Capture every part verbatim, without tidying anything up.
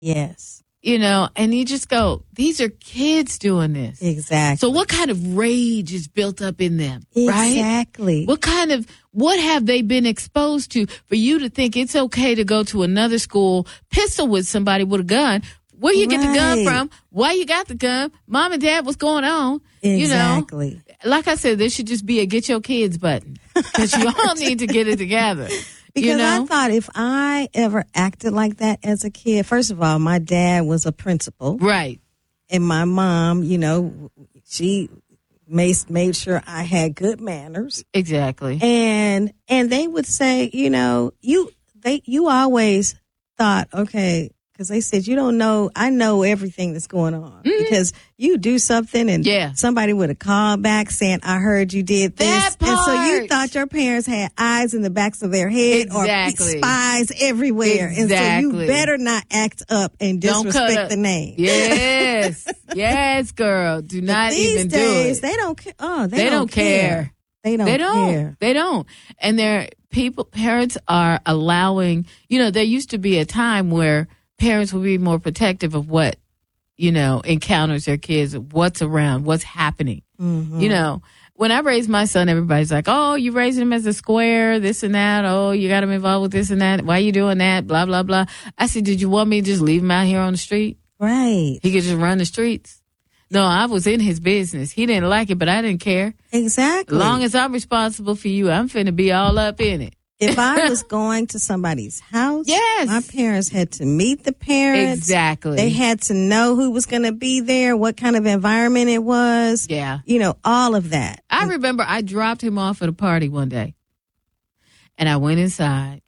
Yes. You know, and you just go, these are kids doing this. Exactly. So what kind of rage is built up in them, right? Exactly. What kind of, what have they been exposed to for you to think it's okay to go to another school, pistol with somebody with a gun? Where you get the gun Right. from? Why you got the gun? Mom and dad, what's going on? Exactly. You know, like I said, there should just be a get your kids button because you all need to get it together. Because you know? I thought if I ever acted like that as a kid, first of all, my dad was a principal. Right. And my mom, you know, she made, made sure I had good manners. Exactly. And and they would say, you know, you they you always thought, okay, because they said, you don't know, I know everything that's going on. Mm-hmm. Because you do something and Yeah. somebody would have called back saying, I heard you did this. That And so you part. thought your parents had eyes in the backs of their head Exactly. or spies everywhere. And so Exactly. you better not act up and Don't cut disrespect up. the name. Yes. Yes, girl. Do But not these even days, do it. they don't care. Oh, they, They don't, don't care. They don't They don't. care. They don't. And their people, parents are allowing, you know, there used to be a time where parents would be more protective of what, you know, encounters their kids, what's around, what's happening. Mm-hmm. You know, when I raised my son, everybody's like, oh, you raising him as a square, this and that. Oh, you got him involved with this and that. Why you doing that? Blah, blah, blah. I said, did you want me to just leave him out here on the street? Right. He could just run the streets. No, I was in his business. He didn't like it, but I didn't care. Exactly. As long as I'm responsible for you, I'm finna be all up in it. If I was going to somebody's house, Yes. my parents had to meet the parents. Exactly. They had to know who was going to be there, what kind of environment it was. Yeah. You know, all of that. I remember I dropped him off at a party one day, and I went inside,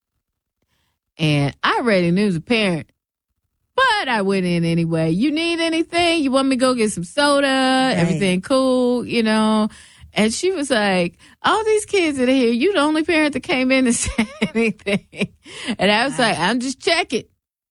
and I already knew he was a parent, but I went in anyway. You need anything? You want me to go get some soda? Everything cool, you know? And she was like, all these kids that are here, you the only parent that came in and said anything. And I was like, I'm just checking.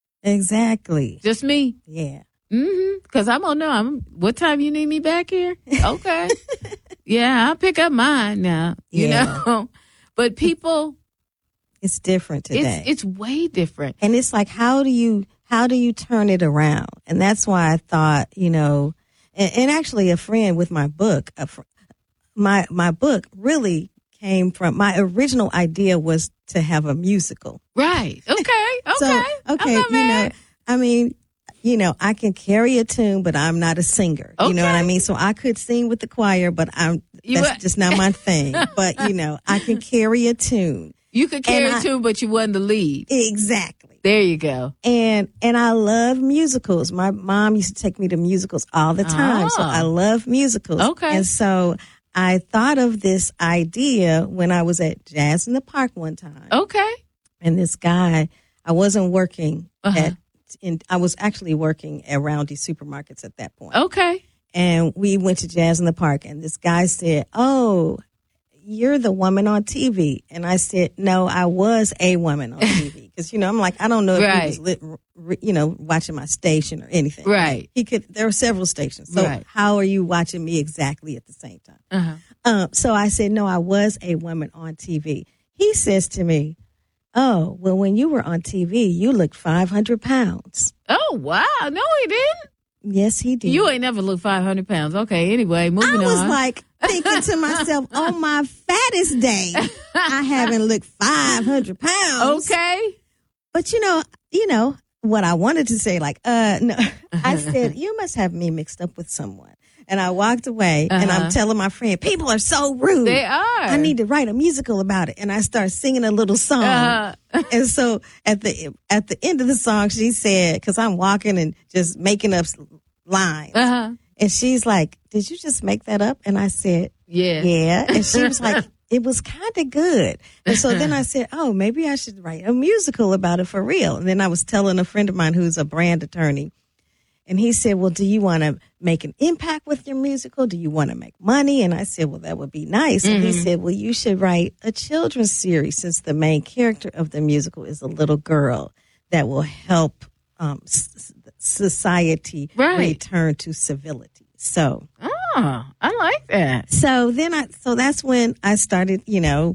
Exactly. Just me. Yeah. Mm-hmm. Because I'm gonna know. I'm, what time you need me back here? Okay. Yeah, I'll pick up mine now. You Yeah. know? But people, It's different today. it's, it's way different. and it's like, how do you, how do you turn it around? And that's why I thought, you know, and, and actually a friend with my book, a fr- my, my book really came from, my original idea was to have a musical. Right. Okay. Okay. So, I'm okay, not you know, mad. I mean, you know, I can carry a tune, but I'm not a singer. You know what I Okay. mean? So I could sing with the choir, but I'm You that's what? just not my thing. But you know, I can carry a tune. You could carry And I- two, but you wasn't the lead. Exactly. There you go. And and I love musicals. My mom used to take me to musicals all the time. So Ah. I love musicals. Okay. And so I thought of this idea when I was at Jazz in the Park one time. Okay. And this guy, I wasn't working Uh-huh. at, in, I was actually working at Roundy Supermarkets at that point. Okay. And we went to Jazz in the Park, and this guy said, oh, you're the woman on T V. And I said, no, I was a woman on T V. Because, you know, I'm like, I don't know if Right. he was, lit, re- you know, watching my station or anything. Right. He could, there were several stations. So Right. how are you watching me exactly at the same time? Uh-huh. Um, so I said, no, I was a woman on T V. He says to me, oh, well, when you were on T V, you looked five hundred pounds. Oh, wow. No, he didn't. Yes, he did. You ain't never looked five hundred pounds. Okay. Anyway, moving I was on. like thinking to myself, on my fattest day, I haven't looked five hundred pounds. Okay. But you know, you know what I wanted to say, like, uh, no, I said, you must have me mixed up with someone. And I walked away and Uh-huh. I'm telling my friend, people are so rude. They are. I need to write a musical about it. And I start singing a little song. Uh-huh. And so at the at the end of the song, she said, because I'm walking and just making up lines. Uh-huh. And she's like, did you just make that up? And I said, Yeah. yeah. And she was like, it was kind of good. And so then I said, oh, maybe I should write a musical about it for real. And then I was telling a friend of mine who's a brand attorney. And he said, well, do you want to make an impact with your musical? Do you want to make money? And I said, well, that would be nice. And he said, well, you should write a children's series since the main character of the musical is a little girl that will help um, s- society Right. return to civility. So, Oh, I like that. so then I, so that's when I started, you know,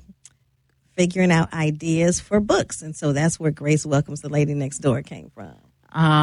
figuring out ideas for books. And so that's where Grace Welcomes the Lady Next Door came from. Uh,